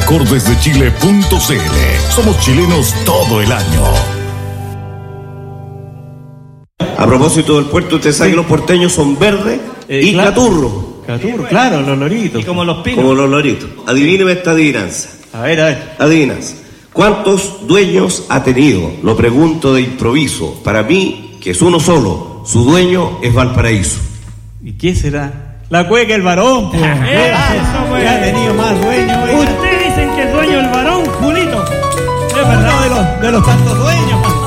acordesdechile.cl. Somos chilenos todo el año. A propósito del puerto, usted sabe que los porteños son verdes y claro. caturro. Caturro, claro, los loritos. Y como los pinos. Como los loritos. Adivíneme esta adivinanza. A ver. Adivinanza. ¿Cuántos dueños ha tenido? Lo pregunto de improviso. Para mí, que es uno solo, su dueño es Valparaíso. ¿Y qué será? La cueca el varón, pues. Eso, pues. Ya ha tenido más dueños. Ustedes dicen que el dueño es el varón, Julito. Es Uno verdad. de los tantos dueños.